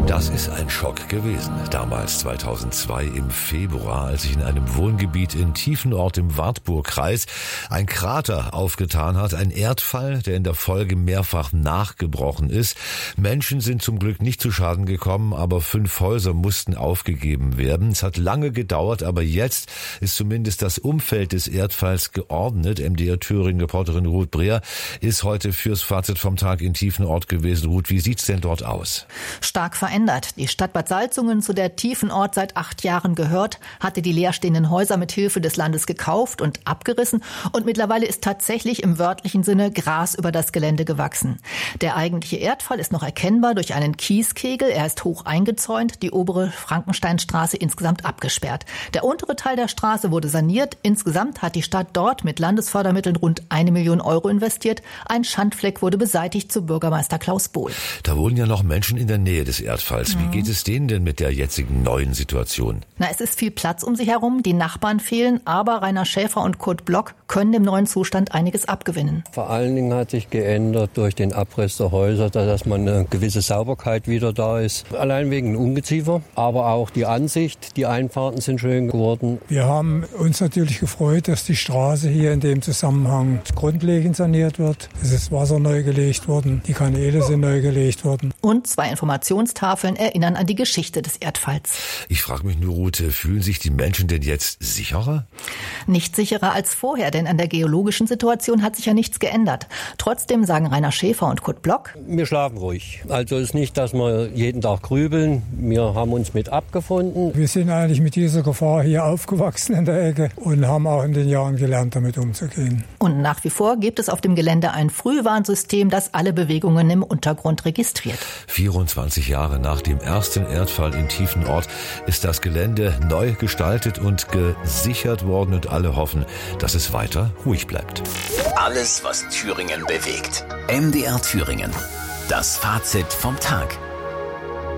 Das ist ein Schock gewesen. Damals 2002 im Februar, als sich in einem Wohngebiet in Tiefenort im Wartburgkreis ein Krater aufgetan hat. Ein Erdfall, der in der Folge mehrfach nachgebrochen ist. Menschen sind zum Glück nicht zu Schaden gekommen, aber 5 Häuser mussten aufgegeben werden. Es hat lange gedauert, aber jetzt ist zumindest das Umfeld des Erdfalls geordnet. MDR Thüringen-Reporterin Ruth Breer ist heute fürs Fazit vom Tag in Tiefenort gewesen. Ruth, wie sieht's denn dort aus? Stark verändert. Die Stadt Bad Salzungen, zu der Tiefenort seit 8 Jahren gehört, hatte die leerstehenden Häuser mit Hilfe des Landes gekauft und abgerissen. Und mittlerweile ist tatsächlich im wörtlichen Sinne Gras über das Gelände gewachsen. Der eigentliche Erdfall ist noch erkennbar durch einen Kieskegel. Er ist hoch eingezäunt, die obere Frankensteinstraße insgesamt abgesperrt. Der untere Teil der Straße wurde saniert. Insgesamt hat die Stadt dort mit Landesfördermitteln rund 1 Million Euro investiert. Ein Schandfleck wurde beseitigt, zu Bürgermeister Klaus Bohl. Da wohnen ja noch Menschen in der Nähe des Erdfalls. Wie geht es denen denn mit der jetzigen neuen Situation? Es ist viel Platz um sie herum, die Nachbarn fehlen, aber Rainer Schäfer und Kurt Block können dem neuen Zustand einiges abgewinnen. Vor allen Dingen hat sich geändert durch den Abriss der Häuser, dass man eine gewisse Sauberkeit wieder da ist. Allein wegen Ungeziefer, aber auch die Ansicht, die Einfahrten sind schön geworden. Wir haben uns natürlich gefreut, dass die Straße hier in dem Zusammenhang grundlegend saniert wird. Es ist Wasser neu gelegt worden, die Kanäle sind neu gelegt worden. Und 2 Informationstafeln erinnern an die Geschichte des Erdfalls. Ich frage mich nur, Ruth, fühlen sich die Menschen denn jetzt sicherer? Nicht sicherer als vorher, denn an der geologischen Situation hat sich ja nichts geändert. Trotzdem sagen Rainer Schäfer und Kurt Block: Wir schlafen ruhig. Also es ist nicht, dass wir jeden Tag grübeln. Wir haben uns mit abgefunden. Wir sind eigentlich mit dieser Gefahr hier aufgewachsen in der Ecke und haben auch in den Jahren gelernt, damit umzugehen. Und nach wie vor gibt es auf dem Gelände ein Frühwarnsystem, das alle Bewegungen im Untergrund registriert. 24 Jahre nach dem ersten Erdfall in Tiefenort ist das Gelände neu gestaltet und gesichert worden und alle hoffen, dass es weiter ruhig bleibt. Alles, was Thüringen bewegt. MDR Thüringen. Das Fazit vom Tag.